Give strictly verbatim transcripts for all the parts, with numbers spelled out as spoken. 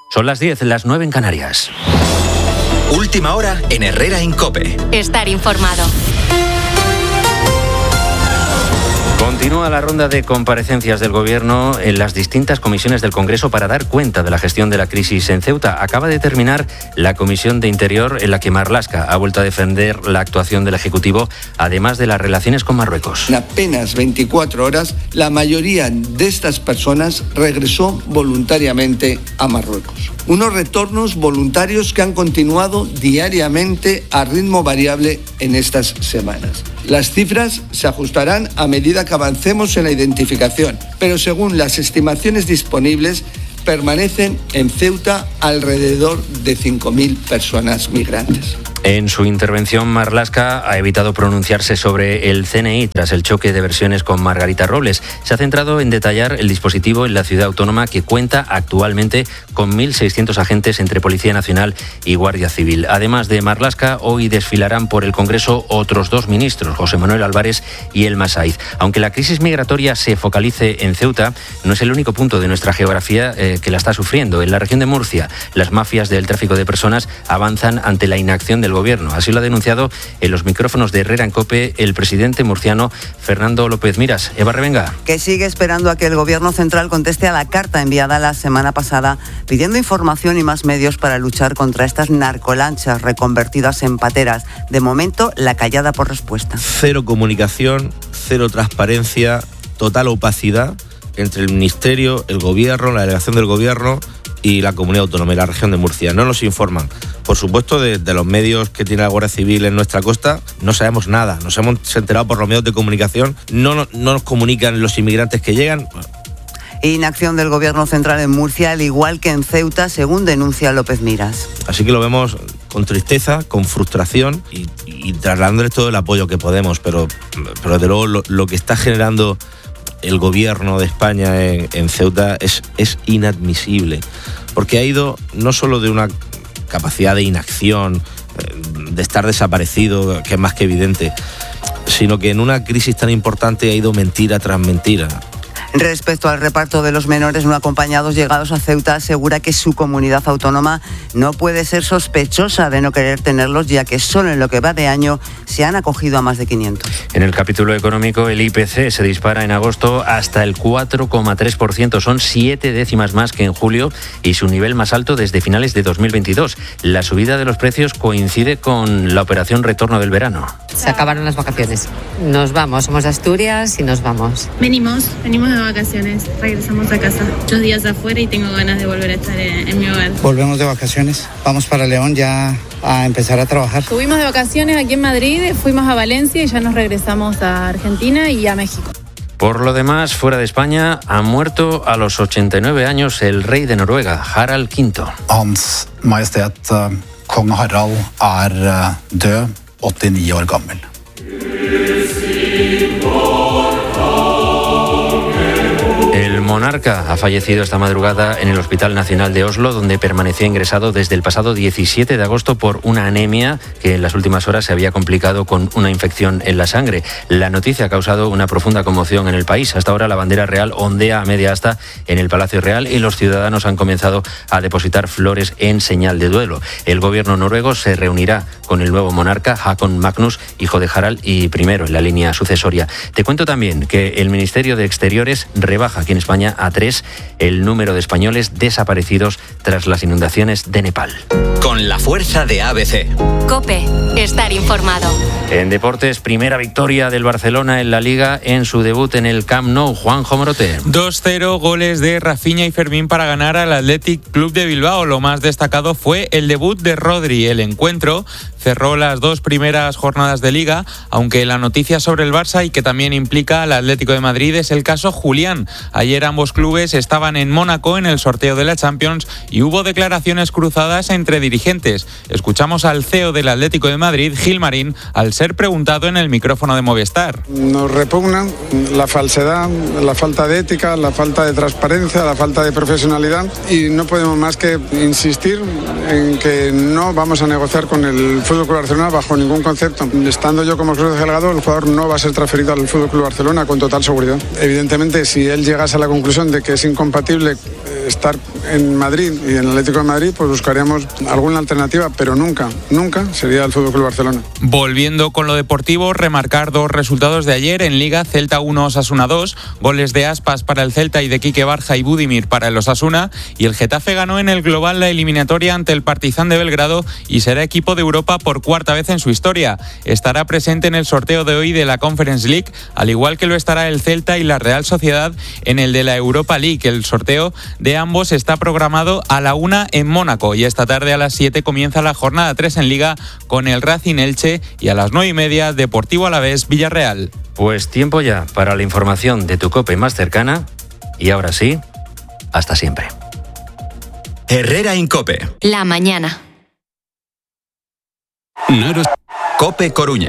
Son las diez, las nueve en Canarias. Última hora en Herrera en COPE. Estar informado. Continúa la ronda de comparecencias del Gobierno en las distintas comisiones del Congreso para dar cuenta de la gestión de la crisis en Ceuta. Acaba de terminar la Comisión de Interior, en la que Marlaska ha vuelto a defender la actuación del Ejecutivo, además de las relaciones con Marruecos. En apenas veinticuatro horas, la mayoría de estas personas regresó voluntariamente a Marruecos. Unos retornos voluntarios que han continuado diariamente a ritmo variable en estas semanas. Las cifras se ajustarán a medida que avancemos en la identificación, pero según las estimaciones disponibles, permanecen en Ceuta alrededor de cinco mil personas migrantes. En su intervención, Marlaska ha evitado pronunciarse sobre el C N I tras el choque de versiones con Margarita Robles. Se ha centrado en detallar el dispositivo en la ciudad autónoma, que cuenta actualmente con mil seiscientos agentes entre Policía Nacional y Guardia Civil. Además de Marlaska, hoy desfilarán por el Congreso otros dos ministros, José Manuel Álvarez y Elma Saiz. Aunque la crisis migratoria se focalice en Ceuta, no es el único punto de nuestra geografía eh, que la está sufriendo. En la región de Murcia, las mafias del tráfico de personas avanzan ante la inacción del Gobierno. Así lo ha denunciado en los micrófonos de Herrera en COPE el presidente murciano Fernando López Miras. Eva Revenga. Que sigue esperando a que el Gobierno central conteste a la carta enviada la semana pasada pidiendo información y más medios para luchar contra estas narcolanchas reconvertidas en pateras. De momento, la callada por respuesta. Cero comunicación, cero transparencia, total opacidad entre el Ministerio, el Gobierno, la delegación del Gobierno y la Comunidad Autónoma y la región de Murcia. No nos informan. Por supuesto, de, de los medios que tiene la Guardia Civil en nuestra costa, no sabemos nada. Nos hemos enterado por los medios de comunicación. No, no, no nos comunican los inmigrantes que llegan. Inacción del Gobierno central en Murcia, al igual que en Ceuta, según denuncia López Miras. Así que lo vemos con tristeza, con frustración y, y trasladándoles todo el apoyo que podemos. Pero, pero desde luego, lo, lo que está generando el Gobierno de España en, en Ceuta es, es inadmisible. Porque ha ido no solo de una capacidad de inacción, de estar desaparecido, que es más que evidente, sino que en una crisis tan importante ha ido mentira tras mentira. Respecto al reparto de los menores no acompañados llegados a Ceuta, asegura que su comunidad autónoma no puede ser sospechosa de no querer tenerlos, ya que solo en lo que va de año se han acogido a más de quinientos. En el capítulo económico, el I P C se dispara en agosto hasta el cuatro coma tres por ciento. Son siete décimas más que en julio y su nivel más alto desde finales de dos mil veintidós. La subida de los precios coincide con la operación retorno del verano. Se acabaron las vacaciones. Nos vamos, somos de Asturias y nos vamos. Venimos, venimos de vacaciones, regresamos a casa. Muchos días afuera y tengo ganas de volver a estar en, en mi hogar. Volvemos de vacaciones, vamos para León ya a empezar a trabajar. Estuvimos de vacaciones aquí en Madrid, fuimos a Valencia y ya nos regresamos a Argentina y a México. Por lo demás, fuera de España, ha muerto a los ochenta y nueve años el rey de Noruega, Harald quinto. Hans Majestet Kong Harald er død, åttionio år gammel. El monarca ha fallecido esta madrugada en el Hospital Nacional de Oslo, donde permanecía ingresado desde el pasado diecisiete de agosto por una anemia que en las últimas horas se había complicado con una infección en la sangre. La noticia ha causado una profunda conmoción en el país. Hasta ahora la bandera real ondea a media asta en el Palacio Real y los ciudadanos han comenzado a depositar flores en señal de duelo. El gobierno noruego se reunirá con el nuevo monarca, Haakon Magnus, hijo de Harald y primero en la línea sucesoria. Te cuento también que el Ministerio de Exteriores rebaja aquí en España a tres el número de españoles desaparecidos tras las inundaciones de Nepal. Con la fuerza de A B C. COPE, estar informado. En deportes, primera victoria del Barcelona en la Liga en su debut en el Camp Nou. Juanjo Morote. dos cero, goles de Rafinha y Fermín para ganar al Athletic Club de Bilbao. Lo más destacado fue el debut de Rodri. El encuentro cerró las dos primeras jornadas de Liga, aunque la noticia sobre el Barça y que también implica al Atlético de Madrid es el caso Julián. Ayer ambos clubes estaban en Mónaco en el sorteo de la Champions y hubo declaraciones cruzadas entre dirigentes. Escuchamos al C E O del Atlético de Madrid, Gil Marín, al ser preguntado en el micrófono de Movistar. Nos repugnan la falsedad, la falta de ética, la falta de transparencia, la falta de profesionalidad y no podemos más que insistir en que no vamos a negociar con el Fútbol Club Barcelona bajo ningún concepto. Estando yo como Cruz Delgado, el jugador no va a ser transferido al Fútbol Club Barcelona con total seguridad. Evidentemente, si él llegase a la conclusión de que es incompatible eh, estar en Madrid y en el Atlético de Madrid, pues buscaríamos alguna alternativa, pero nunca, nunca sería el Fútbol Club Barcelona. Volviendo con lo deportivo, remarcar dos resultados de ayer en Liga: Celta uno, Osasuna dos, goles de Aspas para el Celta y de Quique Barja y Budimir para el Osasuna, y el Getafe ganó en el global la eliminatoria ante el Partizan de Belgrado y será equipo de Europa por cuarta vez en su historia. Estará presente en el sorteo de hoy de la Conference League, al igual que lo estará el Celta y la Real Sociedad en el de la Europa League. El sorteo de ambos está programado a la una en Mónaco, y esta tarde a las siete comienza la jornada tres en Liga con el Racing Elche, y a las nueve y media Deportivo Alavés Villarreal. Pues tiempo ya para la información de tu COPE más cercana, y ahora sí, hasta siempre. Herrera Incope. La mañana. COPE Coruña.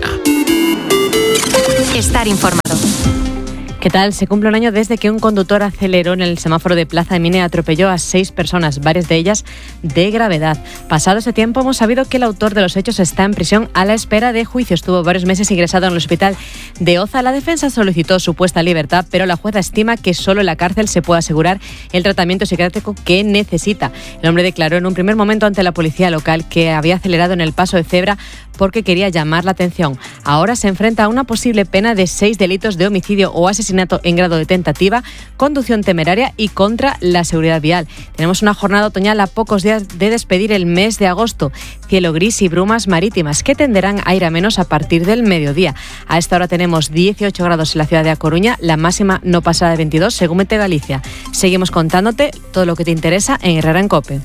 Estar informado. ¿Qué tal? Se cumple un año desde que un conductor aceleró en el semáforo de Plaza de Mina y atropelló a seis personas, varias de ellas de gravedad. Pasado ese tiempo hemos sabido que el autor de los hechos está en prisión a la espera de juicio. Estuvo varios meses ingresado en el hospital de Oza. La defensa solicitó su puesta en libertad, pero la jueza estima que solo en la cárcel se puede asegurar el tratamiento psiquiátrico que necesita. El hombre declaró en un primer momento ante la policía local que había acelerado en el paso de cebra porque quería llamar la atención. Ahora se enfrenta a una posible pena de seis delitos de homicidio o asesinato en grado de tentativa, conducción temeraria y contra la seguridad vial. Tenemos una jornada otoñal a pocos días de despedir el mes de agosto. Cielo gris y brumas marítimas que tenderán a ir a menos a partir del mediodía. A esta hora tenemos dieciocho grados en la ciudad de A Coruña, la máxima no pasará de veintidós según Mete Galicia. Seguimos contándote todo lo que te interesa en Herrera en COPE.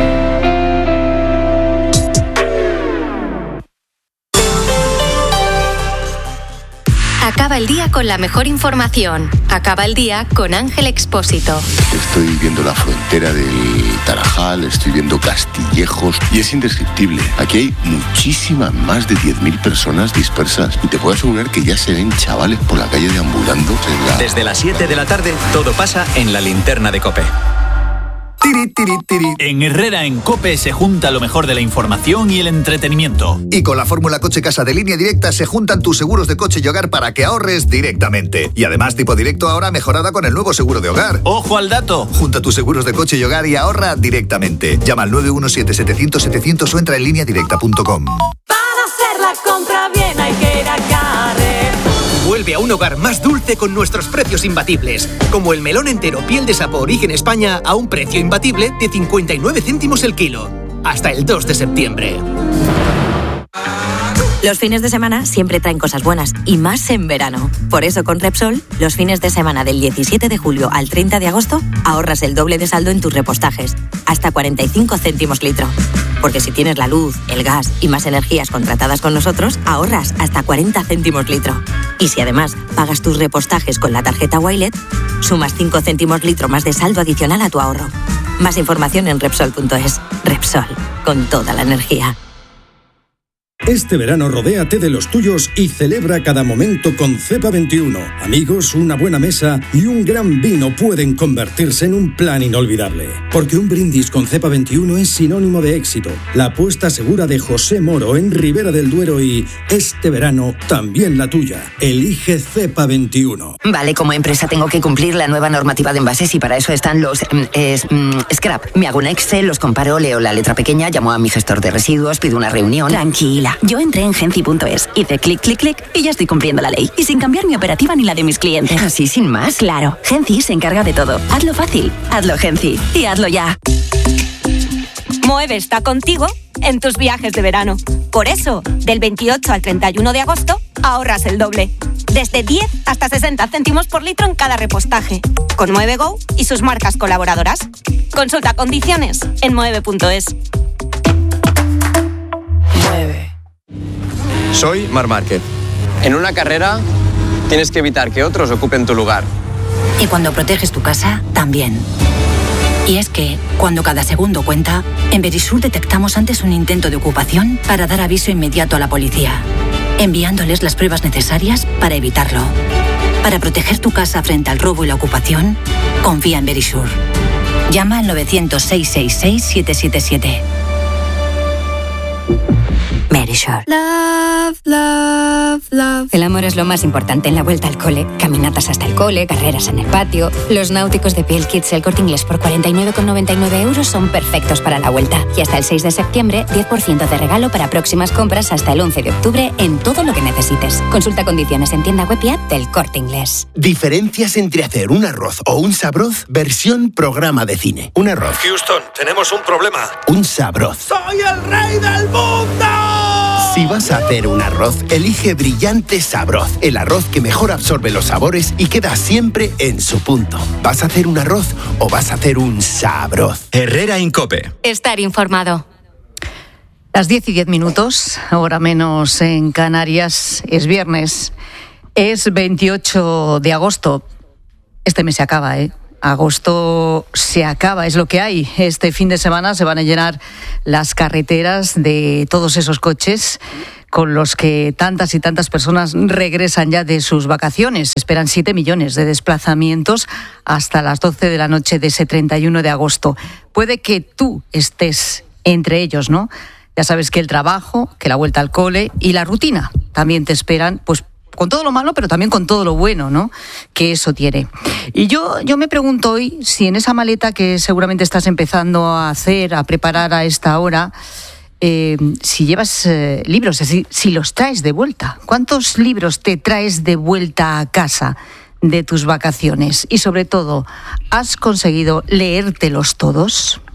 Acaba el día con la mejor información. Acaba el día con Ángel Expósito. Estoy viendo la frontera del Tarajal, estoy viendo Castillejos y es indescriptible. Aquí hay muchísimas, más de diez mil personas dispersas y te puedo asegurar que ya se ven chavales por la calle deambulando. En la... Desde las siete de la tarde todo pasa en la linterna de COPE. Tiri, tiri, tiri. En Herrera en COPE se junta lo mejor de la información y el entretenimiento. Y con la fórmula Coche Casa de Línea Directa se juntan tus seguros de coche y hogar para que ahorres directamente. Y además tipo directo ahora mejorada con el nuevo seguro de hogar. ¡Ojo al dato! Junta tus seguros de coche y hogar y ahorra directamente. Llama al nueve uno siete, setecientos, setecientos o entra en línea directa punto com. Para hacer la compra bien hay que ir a Carrer. Vuelve a un hogar más dulce con nuestros precios imbatibles, como el melón entero piel de sapo origen España a un precio imbatible de cincuenta y nueve céntimos el kilo. Hasta el dos de septiembre. Los fines de semana siempre traen cosas buenas, y más en verano. Por eso con Repsol, los fines de semana del diecisiete de julio al treinta de agosto, ahorras el doble de saldo en tus repostajes, hasta cuarenta y cinco céntimos litro. Porque si tienes la luz, el gas y más energías contratadas con nosotros, ahorras hasta cuarenta céntimos litro. Y si además pagas tus repostajes con la tarjeta Wilet, sumas cinco céntimos litro más de saldo adicional a tu ahorro. Más información en Repsol punto es. Repsol, con toda la energía. Este verano rodéate de los tuyos y celebra cada momento con Cepa veintiuno. Amigos, una buena mesa y un gran vino pueden convertirse en un plan inolvidable. Porque un brindis con Cepa veintiuno es sinónimo de éxito. La apuesta segura de José Moro en Ribera del Duero y este verano también la tuya. Elige Cepa veintiuno. Vale, como empresa tengo que cumplir la nueva normativa de envases y para eso están los eh, scrap. Me hago un Excel, los comparo, leo la letra pequeña, llamo a mi gestor de residuos, pido una reunión. Tranquila. Yo entré en Genci punto es, hice clic, clic, clic y ya estoy cumpliendo la ley. Y sin cambiar mi operativa ni la de mis clientes. ¿Así sin más? Claro, Genci se encarga de todo. Hazlo fácil, hazlo Genci y hazlo ya. Moeve está contigo en tus viajes de verano. Por eso, del veintiocho al treinta y uno de agosto, ahorras el doble. Desde diez hasta sesenta céntimos por litro en cada repostaje. Con Moeve Go y sus marcas colaboradoras. Consulta condiciones en moeve punto es. Soy Marc Márquez. En una carrera tienes que evitar que otros ocupen tu lugar. Y cuando proteges tu casa, también. Y es que, cuando cada segundo cuenta, en Verisur detectamos antes un intento de ocupación para dar aviso inmediato a la policía, enviándoles las pruebas necesarias para evitarlo. Para proteger tu casa frente al robo y la ocupación, confía en Verisur. Llama al nueve cero cero, seis seis seis, siete siete siete. Verisure. Love, love, love. El amor es lo más importante en la vuelta al cole. Caminatas hasta el cole, carreras en el patio. Los náuticos de Piel Kids El Corte Inglés por cuarenta y nueve con noventa y nueve euros son perfectos para la vuelta. Y hasta el seis de septiembre, diez por ciento de regalo para próximas compras hasta el once de octubre en todo lo que necesites. Consulta condiciones en tienda web y app del Corte Inglés. Diferencias entre hacer un arroz o un sabroz versión programa de cine. Un arroz. Houston, tenemos un problema. Un sabroz. ¡Soy el rey del mundo! Si vas a hacer un arroz, elige Brillante Sabroz, el arroz que mejor absorbe los sabores y queda siempre en su punto. ¿Vas a hacer un arroz o vas a hacer un sabroz? Herrera Incope. Estar informado. Las diez y diez minutos, ahora menos en Canarias, es viernes, es veintiocho de agosto. Este mes se acaba, ¿eh? Agosto se acaba, es lo que hay. Este fin de semana se van a llenar las carreteras de todos esos coches con los que tantas y tantas personas regresan ya de sus vacaciones. Esperan siete millones de desplazamientos hasta las doce de la noche de ese treinta y uno de agosto. Puede que tú estés entre ellos, ¿no? Ya sabes que el trabajo, que la vuelta al cole y la rutina también te esperan, pues con todo lo malo, pero también con todo lo bueno, ¿no?, que eso tiene. Y yo, yo me pregunto hoy si en esa maleta que seguramente estás empezando a hacer, a preparar a esta hora, eh, si llevas eh, libros, es decir, si los traes de vuelta. ¿Cuántos libros te traes de vuelta a casa de tus vacaciones? Y sobre todo, ¿has conseguido leértelos todos?